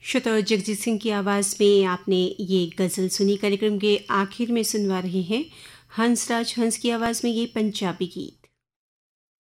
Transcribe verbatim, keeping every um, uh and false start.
श्रोता जगजीत सिंह की आवाज़ में आपने ये गज़ल सुनी। कार्यक्रम के आखिर में सुनवा रहे हैं हंसराज हंस की आवाज़ में ये पंजाबी गीत।